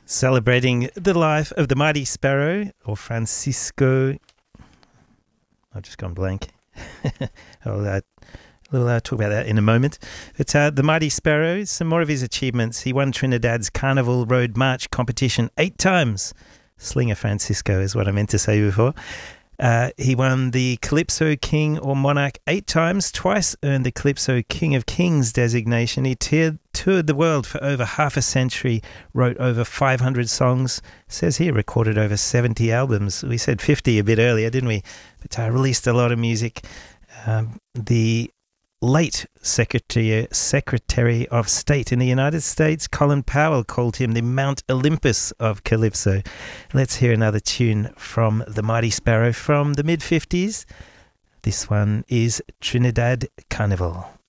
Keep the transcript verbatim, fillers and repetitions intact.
Celebrating the life of the Mighty Sparrow, or Francisco. I've just gone blank. I'll, uh, we'll uh, talk about that in a moment. But uh, the Mighty Sparrow, some more of his achievements. He won Trinidad's Carnival Road March competition eight times. Slinger Francisco is what I meant to say before. Uh, he won the Calypso King or Monarch eight times, twice earned the Calypso King of Kings designation. He toured, toured the world for over half a century, wrote over five hundred songs. Says here recorded over seventy albums. We said fifty a bit earlier, didn't we? But uh, released a lot of music. Um, the late Secretary, Secretary of State in the United States, Colin Powell, called him the Mount Olympus of Calypso. Let's hear another tune from the Mighty Sparrow from the mid fifties. This one is Trinidad Carnival.